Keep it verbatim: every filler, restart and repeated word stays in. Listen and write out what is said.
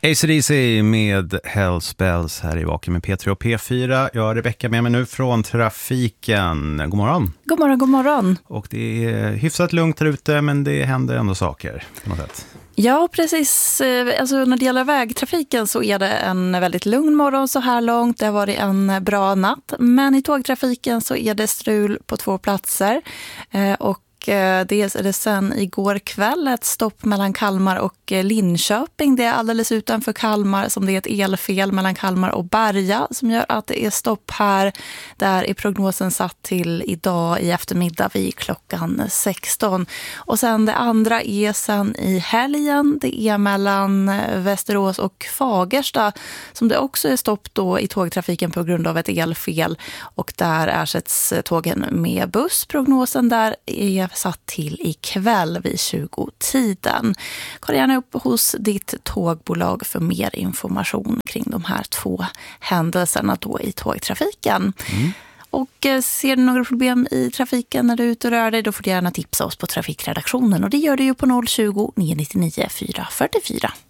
A C D C med Hellspells här i Vaken med P tre och P fyra. Jag har Rebecka med mig nu från trafiken. God morgon. God morgon, god morgon. Och det är hyfsat lugnt där ute, men det händer ändå saker på något sätt. Ja, precis. Alltså, när det gäller vägtrafiken så är det en väldigt lugn morgon så här långt. Det har varit en bra natt. Men i tågtrafiken så är det strul på två platser. Eh, och dels är det sen igår kväll ett stopp mellan Kalmar och Linköping. Det är alldeles utanför Kalmar som det är ett elfel mellan Kalmar och Berga som gör att det är stopp här. Där är prognosen satt till idag i eftermiddag vid klockan sexton. Och sen det andra är sen i helgen. Det är mellan Västerås och Fagersta som det också är stopp då i tågtrafiken på grund av ett elfel. Och där ersätts tågen med buss. Prognosen där är satt till ikväll vid tjugo-tiden. Kolla gärna upp hos ditt tågbolag för mer information kring de här två händelserna då i tågtrafiken. Mm. Och ser du några problem i trafiken när du är ute och rör dig, då får du gärna tipsa oss på trafikredaktionen. Och det gör du ju på noll tjugo, nio nio nio, fyra fyra fyra.